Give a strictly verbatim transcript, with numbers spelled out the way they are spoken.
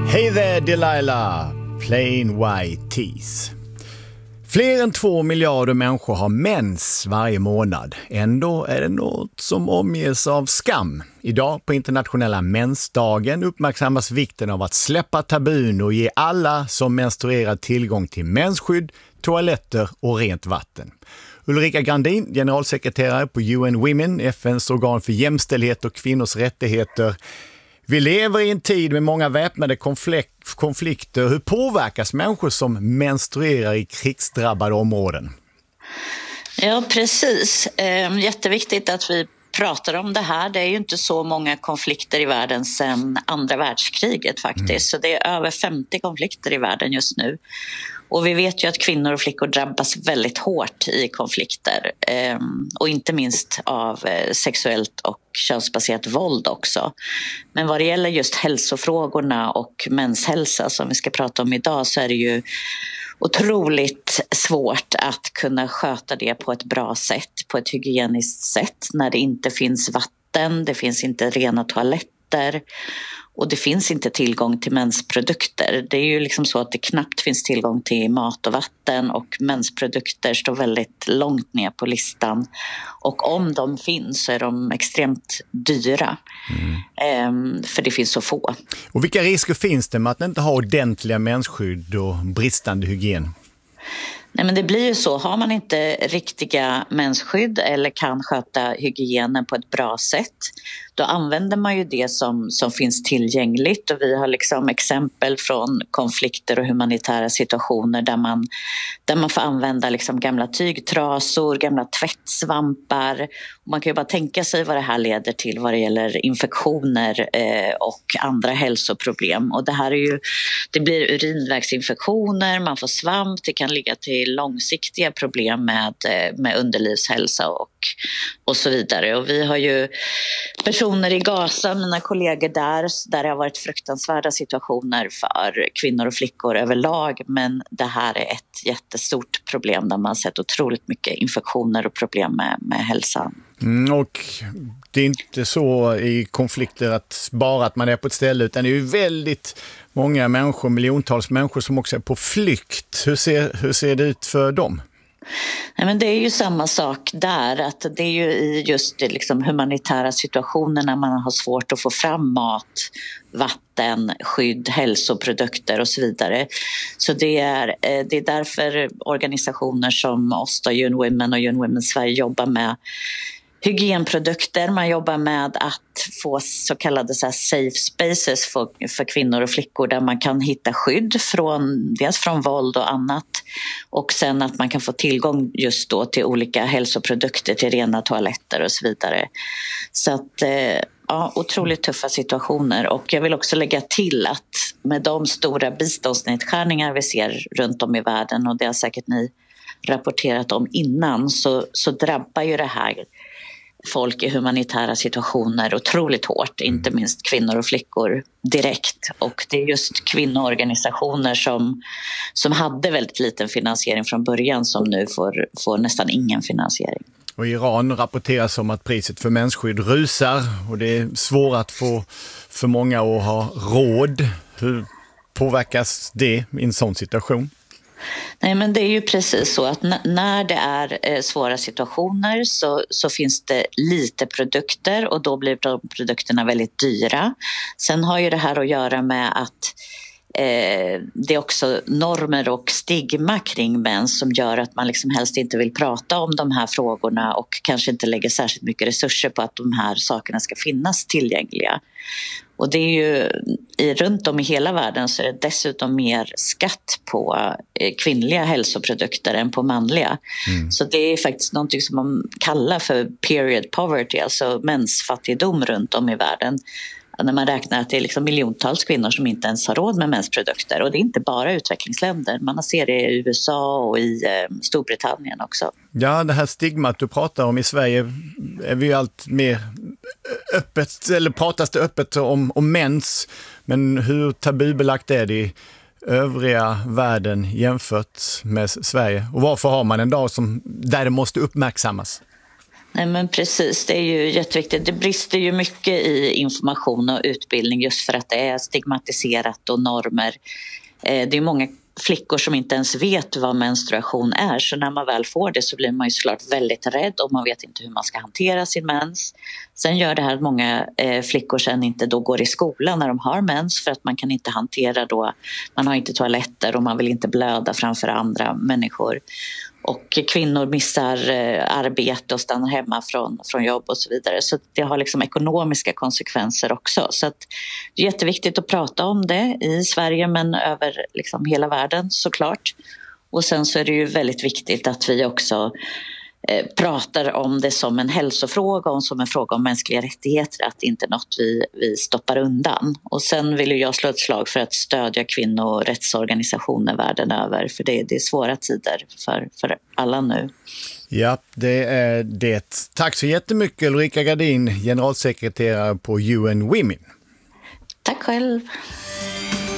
Hey there Delilah, plain white tees. Fler än två miljarder människor har mens varje månad. Ändå är det något som omges av skam. Idag på internationella mensdagen uppmärksammas vikten av att släppa tabun och ge alla som menstruerar tillgång till mensskydd, toaletter och rent vatten. Ulrika Grandin, generalsekreterare på U N Women, F N:s organ för jämställdhet och kvinnors rättigheter. Vi lever i en tid med många väpnade konflik- konflikter. Hur påverkas människor som menstruerar i krigsdrabbade områden? Ja, precis. Eh, jätteviktigt att vi pratar om det här. Det är ju inte så många konflikter i världen sedan andra världskriget faktiskt. Mm. Så det är över femtio konflikter i världen just nu. Och vi vet ju att kvinnor och flickor drabbas väldigt hårt i konflikter. Eh, och inte minst av eh, sexuellt och könsbaserat våld också. Men vad det gäller just hälsofrågorna och menshälsa som vi ska prata om idag, så är det ju otroligt svårt att kunna sköta det på ett bra sätt, på ett hygieniskt sätt, när det inte finns vatten, det finns inte rena toaletter och det finns inte tillgång till mensprodukter. Det är ju liksom så att det knappt finns tillgång till mat och vatten, och mensprodukter står väldigt långt ner på listan. Och om de finns så är de extremt dyra, mm. för det finns så få. Och vilka risker finns det med att inte ha ordentliga mensskydd och bristande hygien? Nej, men det blir ju så. Har man inte riktiga mensskydd eller kan sköta hygienen på ett bra sätt, då använder man ju det som, som finns tillgängligt. Och vi har liksom exempel från konflikter och humanitära situationer där man, där man får använda liksom gamla tygtrasor, gamla tvättsvampar. Och man kan ju bara tänka sig vad det här leder till vad det gäller infektioner eh, och andra hälsoproblem. Och det här är ju, det blir urinvägsinfektioner, man får svamp, det kan ligga till långsiktiga problem med, med underlivshälsa och, och så vidare. Och vi har ju personer i Gaza, mina kollegor där, där det har varit fruktansvärda situationer för kvinnor och flickor överlag, men det här är ett jättestort problem där man har sett otroligt mycket infektioner och problem med, med hälsan. Mm, och det är inte så i konflikter att bara att man är på ett ställe, utan det är ju väldigt många människor, miljontals människor som också är på flykt. Hur ser, hur ser det ut för dem? Nej, men det är ju samma sak där, att det är ju i just det liksom humanitära situationer när man har svårt att få fram mat, vatten, skydd, hälsoprodukter och så vidare. Så det är, det är därför organisationer som oss, U N Women och U N Women Sverige jobbar med hygienprodukter. Man jobbar med att få så kallade så här safe spaces för, för kvinnor och flickor där man kan hitta skydd från, dels från våld och annat, och sen att man kan få tillgång just då till olika hälsoprodukter, till rena toaletter och så vidare. Så att ja, otroligt tuffa situationer. Och jag vill också lägga till att med de stora biståndsnedskärningar vi ser runt om i världen, och det har säkert ni rapporterat om innan, så, så drabbar ju det här folk i humanitära situationer otroligt hårt, inte minst kvinnor och flickor direkt. Och det är just kvinnoorganisationer som, som hade väldigt liten finansiering från början som nu får, får nästan ingen finansiering. Och i Iran rapporteras om att priset för mensskydd rusar och det är svårt att få för många att ha råd. Hur påverkas det i en sån situation? Nej, men det är ju precis så att n- när det är eh, svåra situationer så, så finns det lite produkter, och då blir de produkterna väldigt dyra. Sen har ju det här att göra med att eh, det är också normer och stigma kring mens som gör att man liksom helst inte vill prata om de här frågorna och kanske inte lägger särskilt mycket resurser på att de här sakerna ska finnas tillgängliga. Och det är ju i, runt om i hela världen så är det dessutom mer skatt på eh, kvinnliga hälsoprodukter än på manliga. Mm. Så det är faktiskt något som man kallar för period poverty, alltså mensfattigdom runt om i världen. När man räknar att det är liksom miljontals kvinnor som inte ens har råd med mensprodukter. Och det är inte bara utvecklingsländer. Man ser det i U S A och i eh, Storbritannien också. Ja, det här stigmat du pratar om i Sverige är vi allt mer öppet, eller pratas det öppet om, om mens. Men hur tabubelagt är det i övriga världen jämfört med Sverige? Och varför har man en dag som, där det måste uppmärksammas? Nej, men precis, det är ju jätteviktigt. Det brister ju mycket i information och utbildning just för att det är stigmatiserat och normer. Det är många flickor som inte ens vet vad menstruation är, så när man väl får det så blir man ju såklart väldigt rädd och man vet inte hur man ska hantera sin mens. Sen gör det här att många eh, flickor sen inte då går i skolan när de har mens för att man kan inte hantera då, man har inte toaletter och man vill inte blöda framför andra människor. Och kvinnor missar eh, arbete och stannar hemma från, från jobb och så vidare. Så det har liksom ekonomiska konsekvenser också. Så att det är jätteviktigt att prata om det i Sverige men över liksom hela världen såklart. Och sen så är det ju väldigt viktigt att vi också eh, pratar om det som en hälsofråga och som en fråga om mänskliga rättigheter. Att det inte är något vi, vi stoppar undan. Och sen vill jag slå ett slag för att stödja kvinnorättsorganisationer världen över. För det, det är svåra tider för, för alla nu. Ja, det är det. Tack så jättemycket Ulrika Gardin, generalsekreterare på U N Women. Tack själv.